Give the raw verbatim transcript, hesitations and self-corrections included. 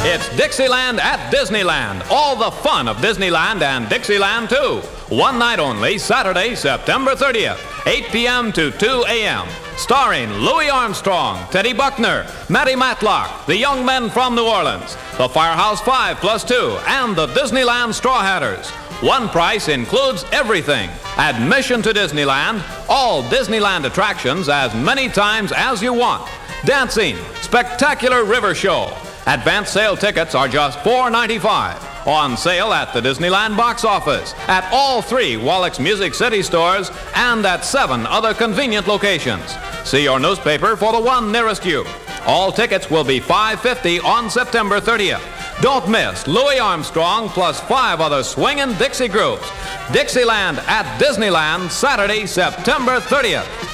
It's Dixieland at Disneyland. All the fun of Disneyland and Dixieland, too. One night only, Saturday, September thirtieth, eight p.m. to two a.m. Starring Louis Armstrong, Teddy Buckner, Matty Matlock, the Young Men from New Orleans, the Firehouse Five plus two, and the Disneyland Straw Hatters. One price includes everything. Admission to Disneyland, all Disneyland attractions as many times as you want. Dancing, spectacular river show. Advance sale tickets are just four dollars and ninety-five cents. On sale at the Disneyland box office, at all three Wallach's Music City stores, and at seven other convenient locations. See your newspaper for the one nearest you. All tickets will be five dollars and fifty cents on September thirtieth. Don't miss Louis Armstrong plus five other swingin' Dixie groups. Dixieland at Disneyland, Saturday, September thirtieth.